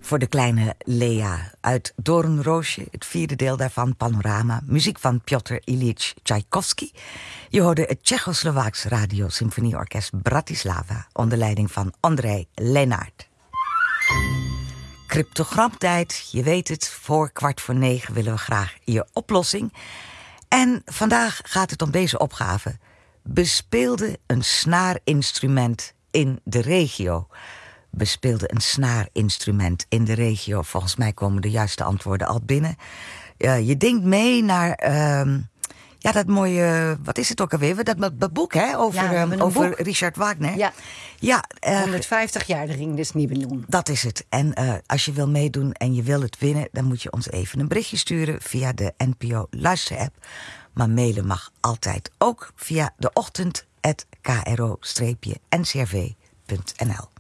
voor de kleine Lea uit Doornroosje, het vierde deel daarvan, Panorama. Muziek van Piotr Ilyich Tchaikovsky. Je hoorde het Tsjechoslowaaks Radiosymfonieorkest Bratislava onder leiding van André Leenaert. Cryptogramtijd, je weet het, voor 8:45 willen we graag je oplossing. En vandaag gaat het om deze opgave. Bespeelde een snaarinstrument in de regio? Bespeelde een snaarinstrument in de regio? Volgens mij komen de juiste antwoorden al binnen. Je denkt mee naar dat mooie, wat is het ook alweer? Dat boek, hè? Over boek. Richard Wagner. Ja, 150 jaar de Ring des Nibelungen. Dat is het. En als je wil meedoen en je wil het winnen, dan moet je ons even een berichtje sturen via de NPO Luisterapp. Maar mailen mag altijd ook via de ochtend@kro-ncrv.nl.